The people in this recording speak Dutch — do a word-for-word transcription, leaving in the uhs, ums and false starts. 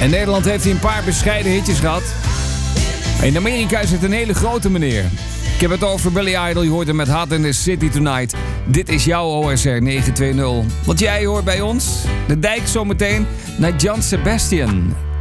In Nederland heeft hij een paar bescheiden hitjes gehad. In Amerika is het een hele grote meneer. Ik heb het over Billy Idol. Je hoort hem met Hot in the City Tonight. Dit is jouw O S R negen twee nul. Want jij hoort bij ons. De Dijk zometeen naar John Sebastian.